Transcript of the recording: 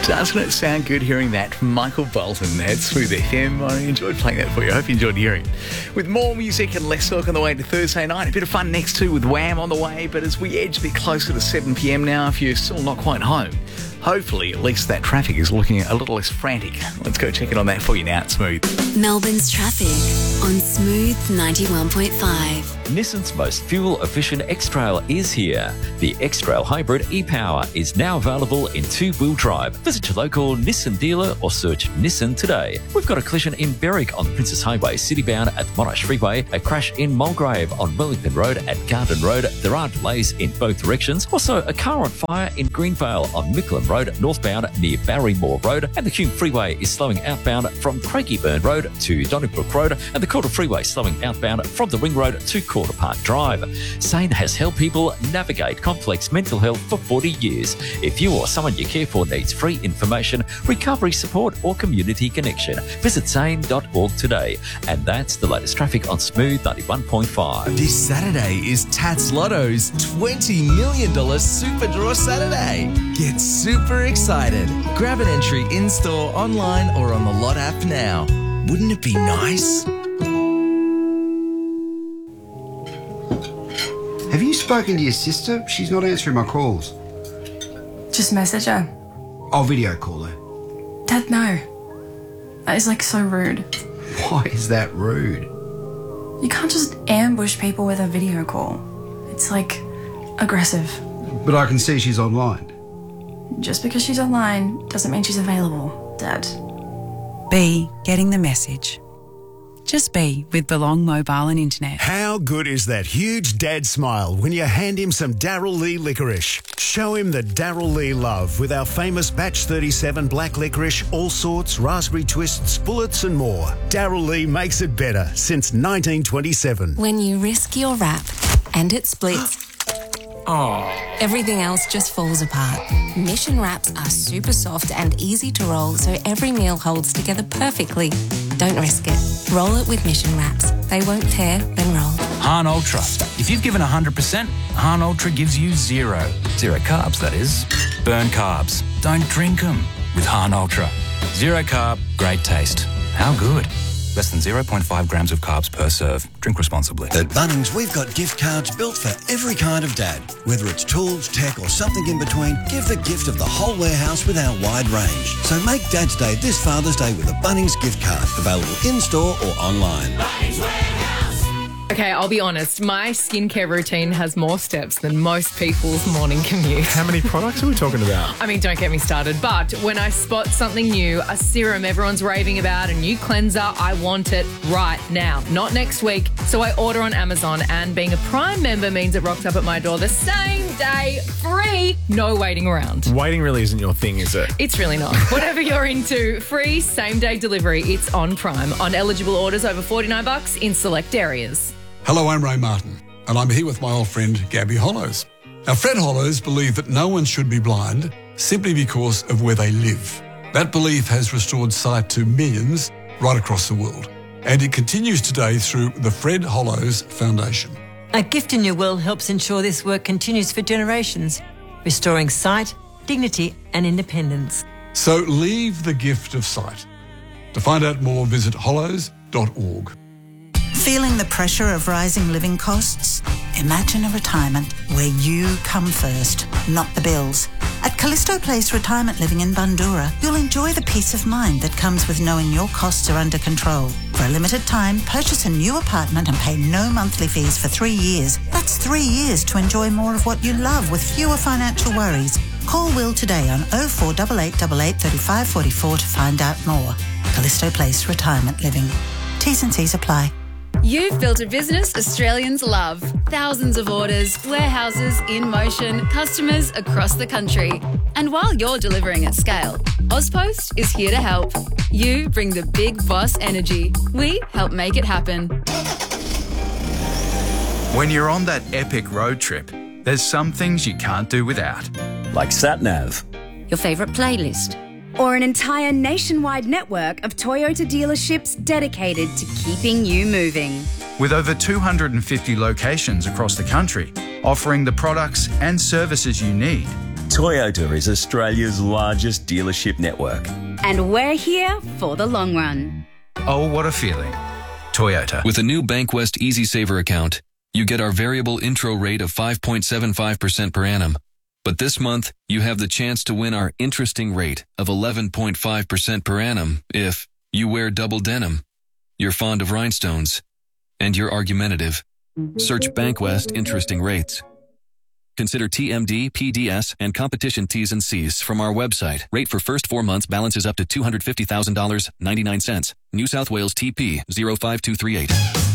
Doesn't it sound good hearing that from Michael Bolton at Smooth FM? I enjoyed playing that for you. I hope you enjoyed hearing it. With more music and less talk on the way to Thursday night. A bit of fun next too with Wham on the way. But as we edge a bit closer to 7 p.m. now, if you're still not quite home, hopefully at least that traffic is looking a little less frantic. Let's go check in on that for you now at Smooth. Melbourne's traffic on Smooth 91.5. Nissan's most fuel-efficient X-Trail is here. The X-Trail Hybrid e-Power is now available in two-wheel drive. Visit your local Nissan dealer or search Nissan today. We've got a collision in Berwick on the Princess Highway, citybound at the Monash Freeway, a crash in Mulgrave on Wellington Road at Garden Road. There are delays in both directions. Also, a car on fire in Greenvale on Mickleham Road, northbound near Barrymore Road, and the Hume Freeway is slowing outbound from Craigieburn Road to Donnybrook Road, and the Calder Freeway slowing outbound from the Ring Road to Calder Park Drive. SANE has helped people navigate complex mental health for 40 years. If you or someone you care for needs free information, recovery support or community connection, visit sane.org today. And that's the latest traffic on Smooth 91.5. This Saturday is Tats Lotto's $20 million Super Draw Saturday. Get super excited. Grab an entry in-store, online or on the Lot app now. Wouldn't it be nice? Have you spoken to your sister? She's not answering my calls. Just message her. I'll video call her. Dad, no. That is so rude. Why is that rude? You can't just ambush people with a video call. It's aggressive. But I can see she's online. Just because she's online doesn't mean she's available, Dad. B, getting the message. Just be with Belong Mobile and Internet. How good is that huge dad smile when you hand him some Darryl Lee licorice? Show him the Darryl Lee love with our famous Batch 37 black licorice, all sorts, raspberry twists, bullets and more. Darryl Lee makes it better since 1927. When you risk your wrap and it splits, everything else just falls apart. Mission wraps are super soft and easy to roll, so every meal holds together perfectly. Don't risk it. Roll it with Mission wraps. They won't tear, then roll. Han Ultra. If you've given 100%, Han Ultra gives you zero. Zero carbs, that is. Burn carbs. Don't drink them with Han Ultra. Zero carb, great taste. How good? Less than 0.5 grams of carbs per serve. Drink responsibly. At Bunnings, we've got gift cards built for every kind of dad. Whether it's tools, tech or something in between, give the gift of the whole warehouse with our wide range. So make Dad's Day this Father's Day with a Bunnings gift card. Available in-store or online. Bunnings Warehouse. Okay, I'll be honest. My skincare routine has more steps than most people's morning commute. How many products are we talking about? I mean, don't get me started. But when I spot something new, a serum everyone's raving about, a new cleanser, I want it right now, not next week. So I order on Amazon, and being a Prime member means it rocks up at my door the same day, free, no waiting around. Waiting really isn't your thing, is it? It's really not. Whatever you're into, free same-day delivery. It's on Prime. On eligible orders over $49 in select areas. Hello, I'm Ray Martin, and I'm here with my old friend Gabby Hollows. Now, Fred Hollows believed that no one should be blind simply because of where they live. That belief has restored sight to millions right across the world, and it continues today through the Fred Hollows Foundation. A Gift in Your Will helps ensure this work continues for generations, restoring sight, dignity and independence. So leave the gift of sight. To find out more, visit hollows.org. Feeling the pressure of rising living costs? Imagine a retirement where you come first, not the bills. At Callisto Place Retirement Living in Bundoora, you'll enjoy the peace of mind that comes with knowing your costs are under control. For a limited time, purchase a new apartment and pay no monthly fees for 3 years. That's 3 years to enjoy more of what you love with fewer financial worries. Call Will today on 048888 3544 to find out more. Callisto Place Retirement Living. T's and C's apply. You've built a business Australians love. Thousands of orders, warehouses in motion, customers across the country. And while you're delivering at scale, Ozpost is here to help. You bring the big boss energy. We help make it happen. When you're on that epic road trip, there's some things you can't do without. Like SatNav. Your favourite playlist. Or an entire nationwide network of Toyota dealerships dedicated to keeping you moving. With over 250 locations across the country, offering the products and services you need. Toyota is Australia's largest dealership network. And we're here for the long run. Oh, what a feeling. Toyota. With a new Bankwest Easy Saver account, you get our variable intro rate of 5.75% per annum. But this month, you have the chance to win our interesting rate of 11.5% per annum if you wear double denim, you're fond of rhinestones, and you're argumentative. Search Bankwest Interesting Rates. Consider TMD, PDS, and competition T's and C's from our website. Rate for first 4 months balances up to $250,000, 99 cents. New South Wales TP 05238.